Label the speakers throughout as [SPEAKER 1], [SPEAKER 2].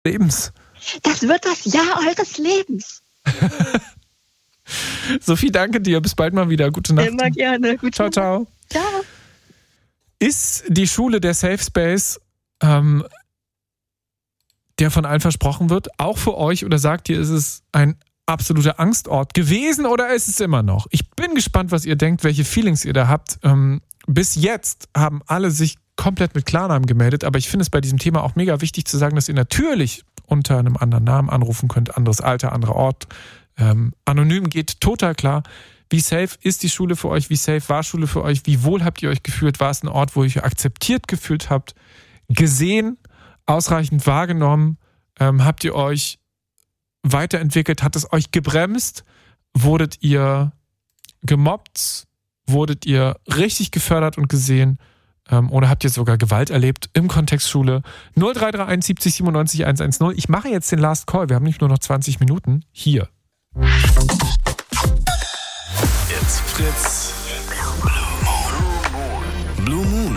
[SPEAKER 1] Lebens.
[SPEAKER 2] Das wird das Jahr eures Lebens.
[SPEAKER 1] Sophie, danke dir. Bis bald mal wieder. Gute Nacht.
[SPEAKER 2] Immer gerne. Gute
[SPEAKER 1] Ciao,
[SPEAKER 2] Nacht.
[SPEAKER 1] ciao.
[SPEAKER 2] Ciao.
[SPEAKER 1] Ist die Schule der Safe Space, der von allen versprochen wird, auch für euch, oder sagt ihr, ist es ein absoluter Angstort gewesen oder ist es immer noch? Ich bin gespannt, was ihr denkt, welche Feelings ihr da habt. Bis jetzt haben alle sich komplett mit Klarnamen gemeldet, aber ich finde es bei diesem Thema auch mega wichtig zu sagen, dass ihr natürlich unter einem anderen Namen anrufen könnt, anderes Alter, anderer Ort. Anonym geht total klar. Wie safe ist die Schule für euch? Wie safe war Schule für euch? Wie wohl habt ihr euch gefühlt? War es ein Ort, wo ihr euch akzeptiert gefühlt habt? Gesehen? Ausreichend wahrgenommen? Habt ihr euch weiterentwickelt? Hat es euch gebremst? Wurdet ihr gemobbt? Wurdet ihr richtig gefördert und gesehen? Oder habt ihr sogar Gewalt erlebt im Kontext Schule? 0331 70 97 110. Ich mache jetzt den Last Call. Wir haben nicht nur noch 20 Minuten. Hier.
[SPEAKER 3] It's Fritz. Blue Moon.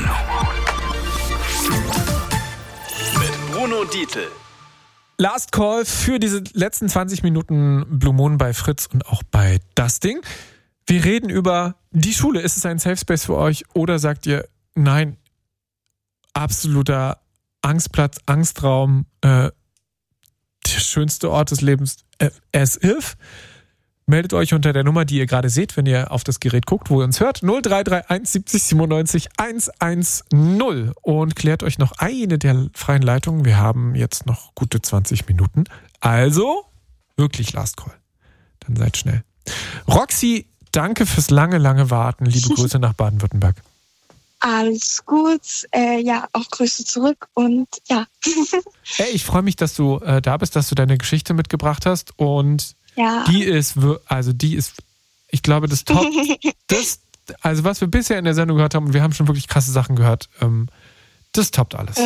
[SPEAKER 3] Mit Bruno Dietl.
[SPEAKER 1] Last Call für diese letzten 20 Minuten Blue Moon bei Fritz und auch bei Das Ding. Wir reden über die Schule. Ist es ein Safe Space für euch oder sagt ihr, nein, absoluter Angstplatz, Angstraum, der schönste Ort des Lebens as if? Meldet euch unter der Nummer, die ihr gerade seht, wenn ihr auf das Gerät guckt, wo ihr uns hört, 0331 70 97 110 und klärt euch noch eine der freien Leitungen. Wir haben jetzt noch gute 20 Minuten. Also, wirklich Last Call. Dann seid schnell. Roxy, danke fürs lange Warten. Liebe Grüße nach Baden-Württemberg.
[SPEAKER 2] Alles gut. Ja, auch Grüße zurück und ja.
[SPEAKER 1] Ey, ich freue mich, dass du da bist, dass du deine Geschichte mitgebracht hast und
[SPEAKER 2] Ja.
[SPEAKER 1] die ist, ich glaube, das Top, also was wir bisher in der Sendung gehört haben, und wir haben schon wirklich krasse Sachen gehört, das toppt alles.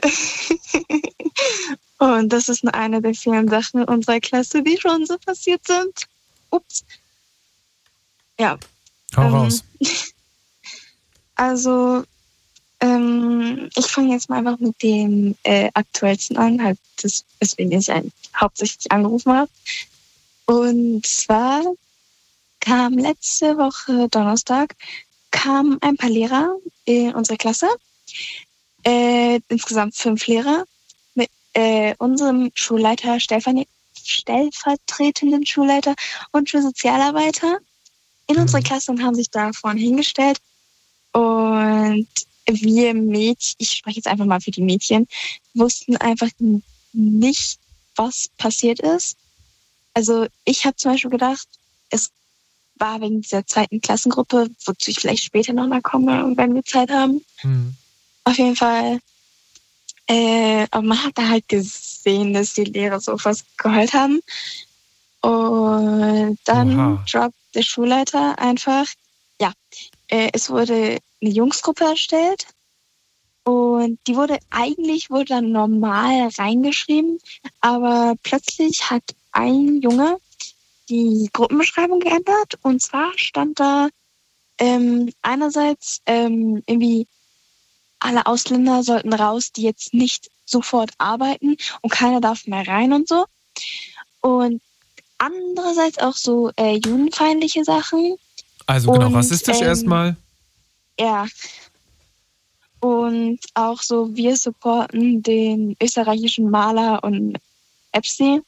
[SPEAKER 2] Und das ist nur eine der vielen Sachen in unserer Klasse, die schon so passiert sind. Ups. Ja.
[SPEAKER 1] Hau raus.
[SPEAKER 2] Also, ich fange jetzt mal einfach mit dem aktuellsten an, halt weswegen ich hauptsächlich angerufen habe. Und zwar kam letzte Woche Donnerstag kamen ein paar Lehrer in unsere Klasse, insgesamt 5 Lehrer, mit unserem Schulleiter, stellvertretenden Schulleiter und Schulsozialarbeiter in unsere Klasse und haben sich da vorne hingestellt. Und wir Mädchen, ich spreche jetzt einfach mal für die Mädchen, wussten einfach nicht, was passiert ist. Also ich habe zum Beispiel gedacht, es war wegen dieser zweiten Klassengruppe, wozu ich vielleicht später nochmal komme, wenn wir Zeit haben. Auf jeden Fall. Aber man hat da halt gesehen, dass die Lehrer so fast geheult haben. Und dann droppt der Schulleiter einfach, es wurde eine Jungsgruppe erstellt und die wurde dann normal reingeschrieben, aber plötzlich hat ein Junge die Gruppenbeschreibung geändert und zwar stand da einerseits irgendwie alle Ausländer sollten raus, die jetzt nicht sofort arbeiten und keiner darf mehr rein und so. Und andererseits auch so judenfeindliche Sachen.
[SPEAKER 1] Also genau, rassistisch erstmal.
[SPEAKER 2] Ja. Und auch so, wir supporten den österreichischen Maler und Epsi.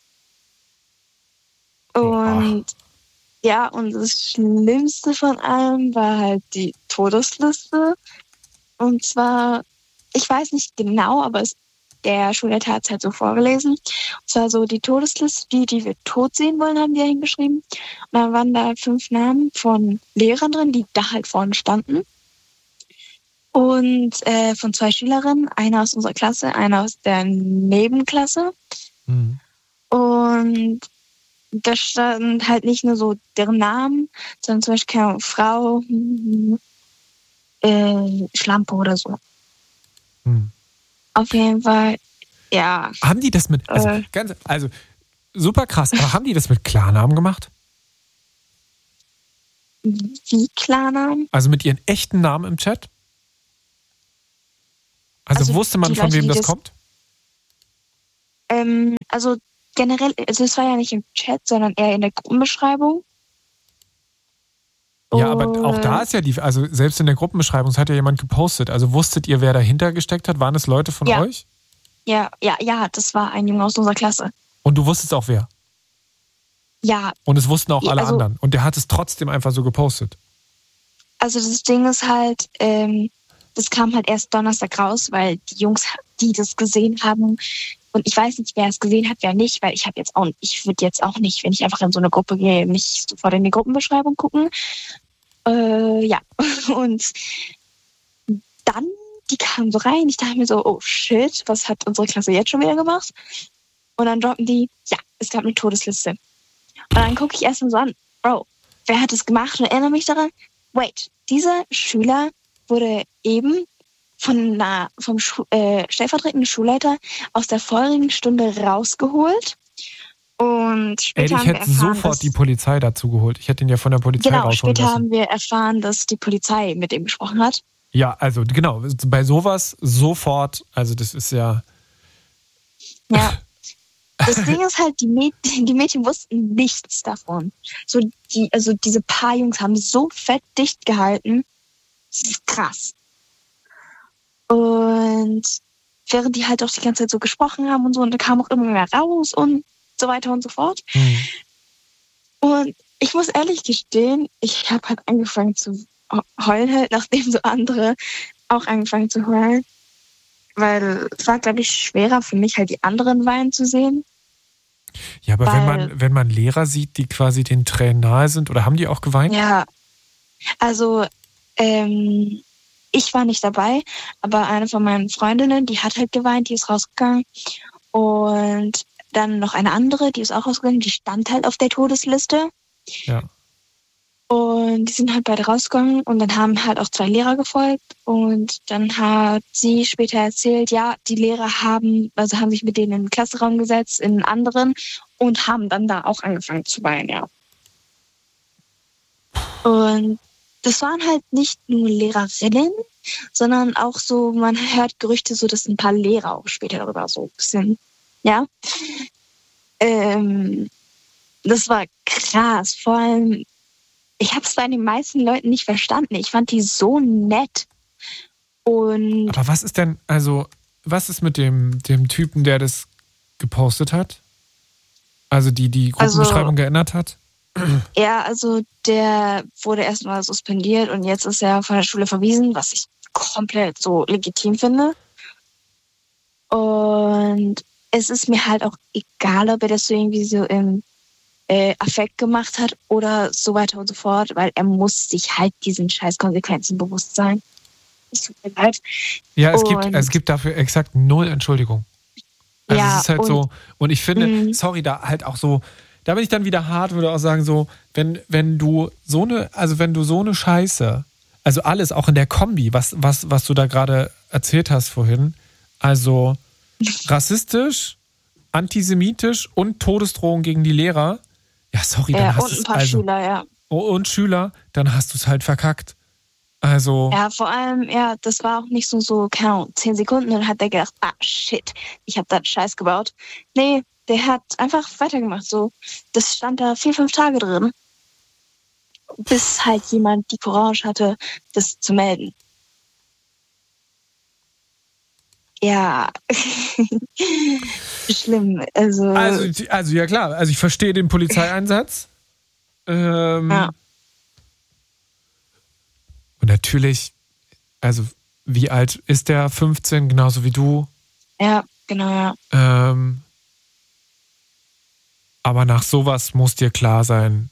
[SPEAKER 2] Und und das Schlimmste von allem war halt die Todesliste. Und zwar, ich weiß nicht genau, aber der Schulleiter hat es halt so vorgelesen. Und zwar so die Todesliste, die wir tot sehen wollen, haben die ja hingeschrieben. Und dann waren da 5 Namen von Lehrern drin, die da halt vorne standen. Und von 2 Schülerinnen, eine aus unserer Klasse, eine aus der Nebenklasse. Und da stand halt nicht nur so deren Namen, sondern zum Beispiel keine Frau, Schlampe oder so. Auf jeden Fall, ja.
[SPEAKER 1] Haben die das mit, also super krass, aber haben die das mit Klarnamen gemacht?
[SPEAKER 2] Wie Klarnamen?
[SPEAKER 1] Also mit ihren echten Namen im Chat? Also wusste man, von wem das kommt?
[SPEAKER 2] Also generell, also es war ja nicht im Chat, sondern eher in der Gruppenbeschreibung.
[SPEAKER 1] Ja, aber auch da ist ja also selbst in der Gruppenbeschreibung, es hat ja jemand gepostet. Also wusstet ihr, wer dahinter gesteckt hat? Waren es Leute von euch?
[SPEAKER 2] Ja, das war ein Junge aus unserer Klasse.
[SPEAKER 1] Und du wusstest auch wer?
[SPEAKER 2] Ja.
[SPEAKER 1] Und es wussten auch alle anderen. Und der hat es trotzdem einfach so gepostet.
[SPEAKER 2] Also das Ding ist halt, das kam halt erst Donnerstag raus, weil die Jungs, die das gesehen haben, und ich weiß nicht, wer es gesehen hat, wer nicht, weil ich würde jetzt auch nicht, wenn ich einfach in so eine Gruppe gehe, nicht sofort in die Gruppenbeschreibung gucken. Ja. Und dann, die kamen so rein, ich dachte mir so, oh shit, was hat unsere Klasse jetzt schon wieder gemacht? Und dann droppen die, ja, es gab eine Todesliste. Und dann gucke ich erstmal so an, Bro, wer hat das gemacht? Und erinnere mich daran, wait, dieser Schüler wurde eben vom stellvertretenden Schulleiter aus der vorherigen Stunde rausgeholt. Und später
[SPEAKER 1] ich hätte sofort die Polizei dazu geholt. Ich hätte ihn ja von der Polizei rausholen lassen.
[SPEAKER 2] Später haben wir erfahren, dass die Polizei mit ihm gesprochen hat.
[SPEAKER 1] Ja, also genau, bei sowas sofort, also das ist ja...
[SPEAKER 2] Ja. Das Ding ist halt, die Mädchen wussten nichts davon. Also diese paar Jungs haben so fett dicht gehalten. Das ist krass. Und während die halt auch die ganze Zeit so gesprochen haben und so, und da kam auch immer mehr raus und so weiter und so fort. Und ich muss ehrlich gestehen, ich habe halt angefangen zu heulen, halt, nachdem so andere auch angefangen zu heulen. Weil es war, glaube ich, schwerer für mich, halt die anderen weinen zu sehen.
[SPEAKER 1] Ja, aber wenn man Lehrer sieht, die quasi den Tränen nahe sind, oder haben die auch geweint?
[SPEAKER 2] Ja, also ich war nicht dabei, aber eine von meinen Freundinnen, die hat halt geweint, die ist rausgegangen. Und dann noch eine andere, die ist auch rausgegangen, die stand halt auf der Todesliste.
[SPEAKER 1] Ja.
[SPEAKER 2] Und die sind halt beide rausgegangen und dann haben halt auch 2 Lehrer gefolgt. Und dann hat sie später erzählt, ja, die Lehrer haben sich mit denen in den Klassenraum gesetzt, in einen anderen, und haben dann da auch angefangen zu weinen, ja. Und das waren halt nicht nur Lehrerinnen, sondern auch so, man hört Gerüchte so, dass ein paar Lehrer auch später darüber so ein bisschen, ja. Das war krass, vor allem, ich habe es bei den meisten Leuten nicht verstanden. Ich fand die so nett. Und
[SPEAKER 1] aber was ist denn, also, was ist mit dem Typen, der das gepostet hat? Also die Gruppenbeschreibung geändert hat?
[SPEAKER 2] Ja, also der wurde erstmal suspendiert und jetzt ist er von der Schule verwiesen, was ich komplett so legitim finde. Und es ist mir halt auch egal, ob er das so irgendwie so im Affekt gemacht hat oder so weiter und so fort, weil er muss sich halt diesen scheiß Konsequenzen bewusst sein. Es tut mir leid.
[SPEAKER 1] Ja, es gibt dafür exakt 0 Entschuldigung. Also ja, es ist halt so, und ich finde, sorry, da halt auch so, da bin ich dann wieder hart, würde auch sagen, so, wenn du so eine Scheiße, also alles, auch in der Kombi, was du da gerade erzählt hast vorhin, also rassistisch, antisemitisch und Todesdrohung gegen die Lehrer, ja, sorry, dann hast du es.
[SPEAKER 2] Und ein paar Schüler, ja.
[SPEAKER 1] Und Schüler, dann hast du es halt verkackt. Also.
[SPEAKER 2] Ja, vor allem, ja, das war auch nicht so, keine Ahnung, 10 Sekunden, dann hat er gedacht, shit, ich habe da Scheiß gebaut. Nee, der hat einfach weitergemacht, so. Das stand da 4-5 Tage drin, bis halt jemand die Courage hatte, das zu melden. Ja, schlimm. Also
[SPEAKER 1] ja klar, also ich verstehe den Polizeieinsatz.
[SPEAKER 2] Ja.
[SPEAKER 1] Und natürlich, also wie alt ist der? 15, genauso wie du?
[SPEAKER 2] Ja, genau, ja.
[SPEAKER 1] Aber nach sowas muss dir klar sein,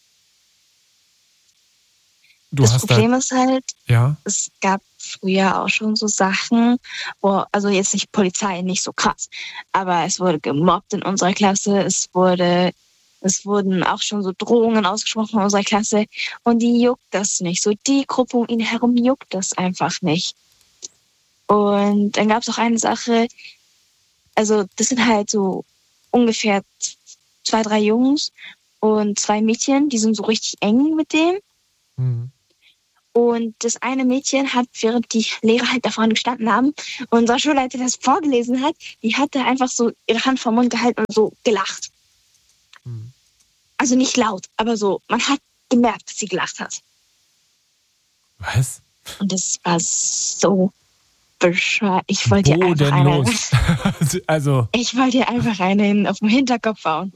[SPEAKER 2] das Problem ist halt,
[SPEAKER 1] ja?
[SPEAKER 2] Es gab früher auch schon so Sachen, also jetzt nicht Polizei, nicht so krass, aber es wurde gemobbt in unserer Klasse, es wurden auch schon so Drohungen ausgesprochen in unserer Klasse und die juckt das nicht. So die Gruppe um ihn herum juckt das einfach nicht. Und dann gab es auch eine Sache, also das sind halt so ungefähr 2-3 Jungs und 2 Mädchen, die sind so richtig eng mit dem. Und das eine Mädchen hat, während die Lehrer halt da vorne gestanden haben, und unser Schulleiter das vorgelesen hat, die hatte einfach so ihre Hand vor den Mund gehalten und so gelacht. Also nicht laut, aber so, man hat gemerkt, dass sie gelacht hat.
[SPEAKER 1] Was?
[SPEAKER 2] Und das war so bescheuert. Ich wollte ihr einfach
[SPEAKER 1] Also.
[SPEAKER 2] Ich wollte ihr einfach einen auf den Hinterkopf hauen.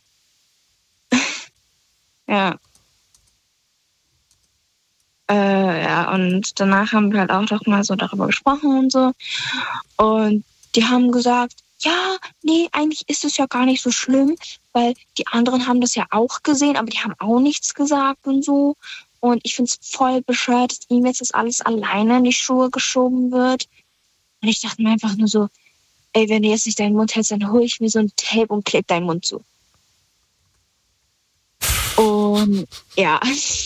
[SPEAKER 2] Ja. Ja, und danach haben wir halt auch noch mal so darüber gesprochen und so. Und die haben gesagt, ja, nee, eigentlich ist es ja gar nicht so schlimm, weil die anderen haben das ja auch gesehen, aber die haben auch nichts gesagt und so. Und ich finde es voll bescheuert, dass ihm jetzt das alles alleine in die Schuhe geschoben wird. Und ich dachte mir einfach nur so, ey, wenn du jetzt nicht deinen Mund hältst, dann hole ich mir so ein Tape und klebe deinen Mund zu. Und ja.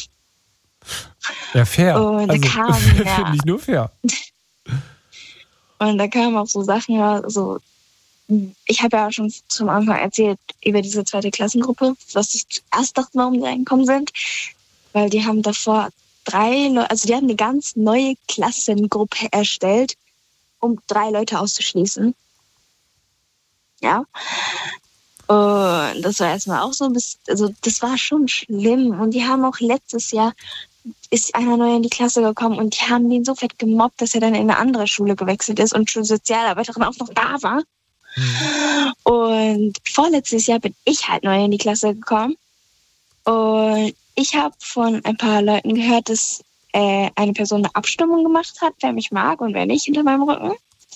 [SPEAKER 1] Ja, fair.
[SPEAKER 2] Und da kam,
[SPEAKER 1] finde ich nur fair.
[SPEAKER 2] Und da kamen auch so Sachen, so, ich habe ja schon zum Anfang erzählt über diese 2. Klassengruppe, was ich zuerst dachte, warum die reingekommen sind. Weil die haben davor die haben eine ganz neue Klassengruppe erstellt, um 3 Leute auszuschließen. Ja. Und das war erstmal auch so, das war schon schlimm. Und die haben auch letztes Jahr, ist einer neu in die Klasse gekommen und die haben den so fett gemobbt, dass er dann in eine andere Schule gewechselt ist und schon Sozialarbeiterin auch noch da war. Und vorletztes Jahr bin ich halt neu in die Klasse gekommen. Und ich habe von ein paar Leuten gehört, dass eine Person eine Abstimmung gemacht hat, wer mich mag und wer nicht hinter meinem Rücken.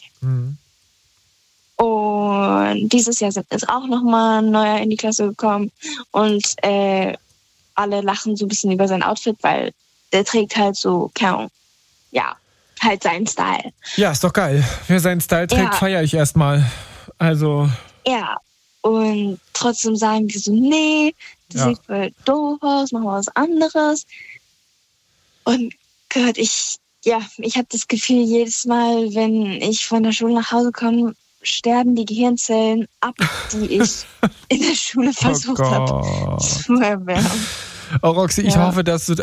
[SPEAKER 2] Und dieses Jahr ist auch nochmal ein neuer in die Klasse gekommen. Und alle lachen so ein bisschen über sein Outfit, weil der trägt halt so, halt seinen Style.
[SPEAKER 1] Ja, ist doch geil. Wer seinen Style trägt, feiere ich erstmal. Also.
[SPEAKER 2] Ja, und trotzdem sagen die so, nee, das sieht voll doof aus, machen wir was anderes. Und Gott, ich habe das Gefühl, jedes Mal, wenn ich von der Schule nach Hause komme, sterben die Gehirnzellen ab, die ich in der Schule versucht habe zu erwärmen.
[SPEAKER 1] Oh, Roxy, ich hoffe, dass du,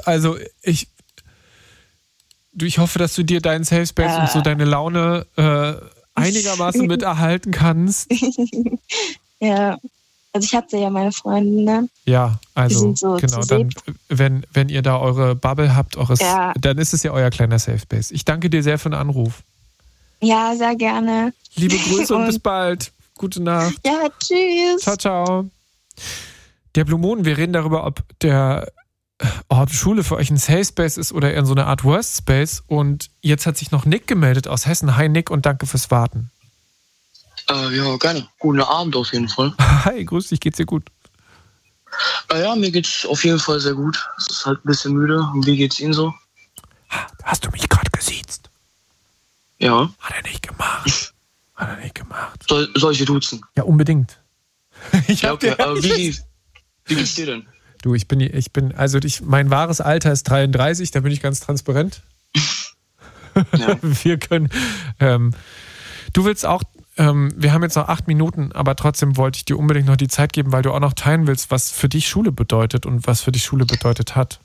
[SPEAKER 1] ich hoffe, dass du dir deinen Safe Space und so deine Laune einigermaßen mit erhalten kannst.
[SPEAKER 2] Ja, also ich hatte ja meine Freunde, ne?
[SPEAKER 1] Ja, also
[SPEAKER 2] so
[SPEAKER 1] genau, dann, wenn ihr da eure Bubble habt, dann ist es ja euer kleiner Safe Space. Ich danke dir sehr für den Anruf.
[SPEAKER 2] Ja, sehr gerne.
[SPEAKER 1] Liebe Grüße und bis bald. Gute Nacht.
[SPEAKER 2] Ja, tschüss.
[SPEAKER 1] Ciao, ciao. Der Blue Moon, wir reden darüber, ob der Ort Schule für euch ein Safe Space ist oder eher so eine Art Worst Space. Und jetzt hat sich noch Nick gemeldet aus Hessen. Hi Nick und danke fürs Warten.
[SPEAKER 4] Ja, gerne. Guten Abend auf jeden Fall.
[SPEAKER 1] Hi, grüß dich, geht's dir gut?
[SPEAKER 4] Ja, mir geht's auf jeden Fall sehr gut. Es ist halt ein bisschen müde. Und wie geht's Ihnen so?
[SPEAKER 1] Hast du mich gerade gesiezt?
[SPEAKER 4] Ja.
[SPEAKER 1] Hat er nicht gemacht.
[SPEAKER 4] Soll ich dir duzen?
[SPEAKER 1] Ja, unbedingt.
[SPEAKER 4] Wie geht's dir denn?
[SPEAKER 1] Du, mein wahres Alter ist 33, da bin ich ganz transparent.
[SPEAKER 4] Ja.
[SPEAKER 1] Wir können, du willst auch, wir haben jetzt noch 8 Minuten, aber trotzdem wollte ich dir unbedingt noch die Zeit geben, weil du auch noch teilen willst, was für dich Schule bedeutet und was für dich Schule bedeutet hat.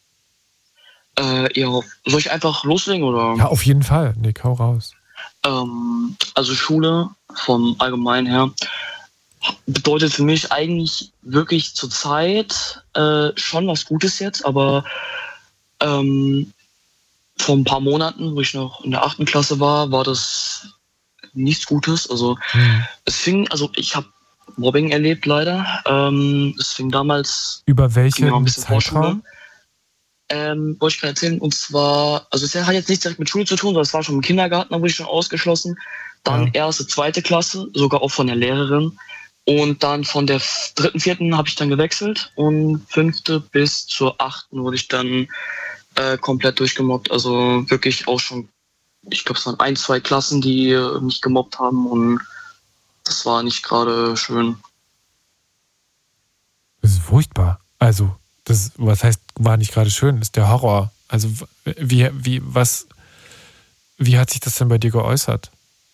[SPEAKER 4] Ja, soll ich einfach loslegen, oder?
[SPEAKER 1] Ja, auf jeden Fall. Nick, hau raus.
[SPEAKER 4] Also Schule vom Allgemeinen her bedeutet für mich eigentlich wirklich zur Zeit schon was Gutes jetzt, aber vor ein paar Monaten, wo ich noch in der 8. Klasse war das nichts Gutes. Also ich habe Mobbing erlebt leider. Es fing damals
[SPEAKER 1] über welchen
[SPEAKER 4] ein bisschen
[SPEAKER 1] Zeitraum?
[SPEAKER 4] Wollte ich gerade erzählen, und zwar, also es hat jetzt nichts direkt mit Schule zu tun, sondern es war schon im Kindergarten, da wurde ich schon ausgeschlossen. Dann 1., 2. Klasse, sogar auch von der Lehrerin. Und dann von der 3., 4. habe ich dann gewechselt und 5. bis zur 8. wurde ich dann komplett durchgemobbt. Also wirklich auch schon, ich glaube, es waren 1, 2 Klassen, die mich gemobbt haben und das war nicht gerade schön.
[SPEAKER 1] Das ist furchtbar. Also, was heißt, war nicht gerade schön? Das ist der Horror. Also, wie hat sich das denn bei dir geäußert?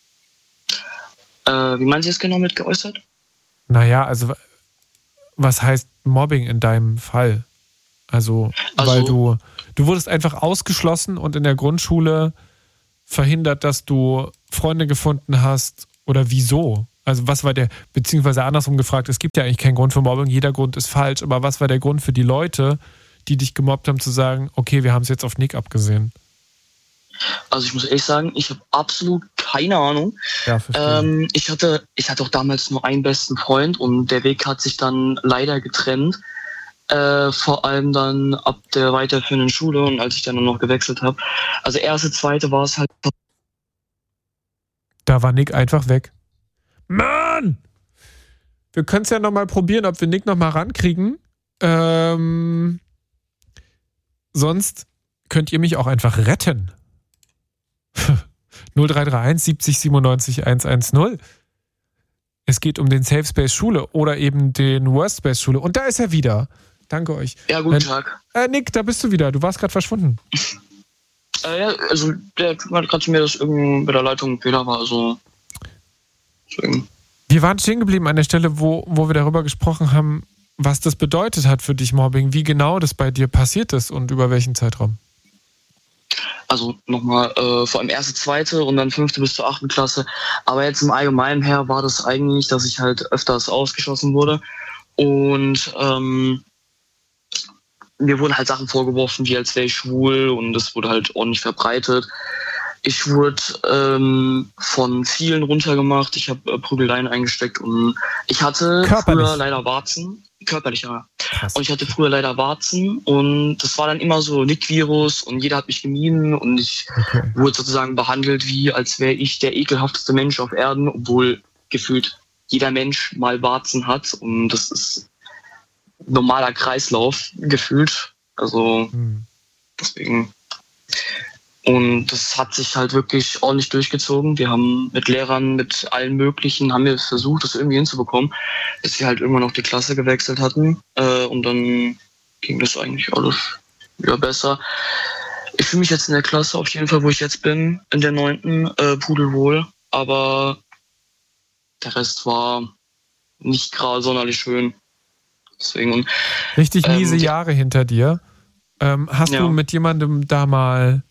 [SPEAKER 4] Wie meinen Sie es genau mit geäußert?
[SPEAKER 1] Naja, also, was heißt Mobbing in deinem Fall? Also weil du wurdest einfach ausgeschlossen und in der Grundschule verhindert, dass du Freunde gefunden hast, oder wieso? Also was war beziehungsweise andersrum gefragt, es gibt ja eigentlich keinen Grund für Mobbing, jeder Grund ist falsch, aber was war der Grund für die Leute, die dich gemobbt haben, zu sagen, okay, wir haben es jetzt auf Nick abgesehen?
[SPEAKER 4] Also ich muss ehrlich sagen, ich habe absolut keine Ahnung.
[SPEAKER 1] Ja, verstehe.
[SPEAKER 4] Ich hatte auch damals nur einen besten Freund und der Weg hat sich dann leider getrennt. Vor allem dann ab der weiterführenden Schule und als ich dann noch gewechselt habe. Also erste, zweite war es halt...
[SPEAKER 1] Da war Nick einfach weg. Mann! Wir können es ja nochmal probieren, ob wir Nick nochmal rankriegen. Sonst könnt ihr mich auch einfach retten. 0331 70 97 110. Es geht um den Safe Space Schule oder eben den Worst Space Schule. Und da ist er wieder. Danke euch.
[SPEAKER 4] Ja, guten Tag.
[SPEAKER 1] Nick, da bist du wieder. Du warst gerade verschwunden.
[SPEAKER 4] Ja, also der Typ hat gerade zu mir, dass irgendwie bei der Leitung ein Fehler war. Also deswegen.
[SPEAKER 1] Wir waren stehen geblieben an der Stelle, wo wir darüber gesprochen haben, was das bedeutet hat für dich, Mobbing, wie genau das bei dir passiert ist und über welchen Zeitraum.
[SPEAKER 4] Also nochmal, vor allem erste, zweite und dann 5. bis zur 8. Klasse. Aber jetzt im Allgemeinen her war das eigentlich, dass ich halt öfters ausgeschlossen wurde. Und mir wurden halt Sachen vorgeworfen, wie als wäre ich schwul und das wurde halt ordentlich verbreitet. Ich wurde von vielen runtergemacht, ich habe Prügeleien eingesteckt und ich hatte früher leider Warzen. Körperlich, ja. Krass. Und ich hatte früher leider Warzen und das war dann immer so Nick-Virus und jeder hat mich gemieden und ich wurde sozusagen behandelt, wie als wäre ich der ekelhafteste Mensch auf Erden, obwohl gefühlt jeder Mensch mal Warzen hat und das ist normaler Kreislauf gefühlt. Also deswegen. Und das hat sich halt wirklich ordentlich durchgezogen. Wir haben mit Lehrern, mit allen möglichen, haben wir versucht, das irgendwie hinzubekommen, bis wir halt irgendwann noch die Klasse gewechselt hatten. Und dann ging das eigentlich alles wieder besser. Ich fühle mich jetzt in der Klasse auf jeden Fall, wo ich jetzt bin, in der 9. pudelwohl. Aber der Rest war nicht gerade sonderlich schön. Deswegen.
[SPEAKER 1] Richtig miese Jahre hinter dir. Hast du mit jemandem da mal...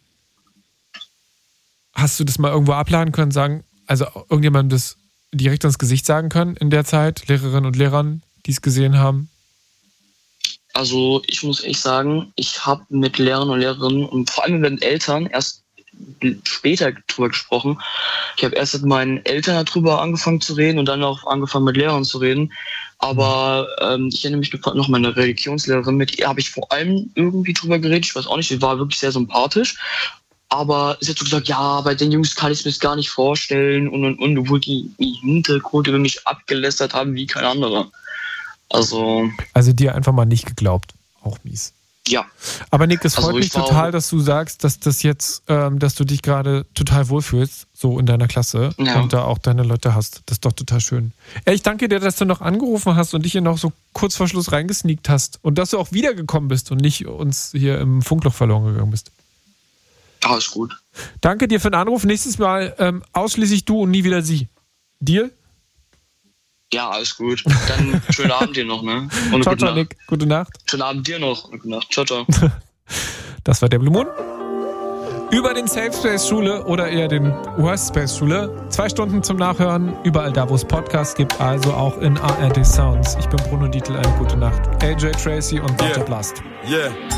[SPEAKER 1] Hast du das mal irgendwo abladen können, sagen, also irgendjemandem das direkt ins Gesicht sagen können in der Zeit, Lehrerinnen und Lehrern, die es gesehen haben?
[SPEAKER 4] Also ich muss ehrlich sagen, ich habe mit Lehrern und Lehrerinnen und vor allem mit den Eltern erst später drüber gesprochen. Ich habe erst mit meinen Eltern darüber angefangen zu reden und dann auch angefangen mit Lehrern zu reden. Aber ich erinnere mich noch meine Religionslehrerin, mit ihr habe ich vor allem irgendwie drüber geredet. Ich weiß auch nicht, sie war wirklich sehr sympathisch. Aber sie hat so gesagt, ja, bei den Jungs kann ich mir das gar nicht vorstellen und, obwohl die im Hintergrund über mich abgelästert haben wie kein anderer. Also
[SPEAKER 1] dir einfach mal nicht geglaubt. Auch mies.
[SPEAKER 4] Ja.
[SPEAKER 1] Aber Nick, es freut mich total, dass du sagst, dass das jetzt, dass du dich gerade total wohlfühlst, so in deiner Klasse und da auch deine Leute hast. Das ist doch total schön. Ich danke dir, dass du noch angerufen hast und dich hier noch so kurz vor Schluss reingesneakt hast und dass du auch wiedergekommen bist und nicht uns hier im Funkloch verloren gegangen bist.
[SPEAKER 4] Alles gut.
[SPEAKER 1] Danke dir für den Anruf. Nächstes Mal ausschließlich du und nie wieder sie. Deal?
[SPEAKER 4] Ja, alles gut. Dann schönen Abend dir noch, ne? Und
[SPEAKER 1] ciao, ciao, Nick. Gute Nacht.
[SPEAKER 4] Schönen Abend dir noch. Gute Nacht. Ciao, ciao.
[SPEAKER 1] Das war der Blue Moon. Über den Safe Space Schule oder eher den Worst Space Schule. 2 Stunden zum Nachhören. Überall da, wo es Podcasts gibt. Also auch in ARD Sounds. Ich bin Bruno Dietl. Eine gute Nacht. AJ Tracy und Dr. Blast.
[SPEAKER 5] Yeah.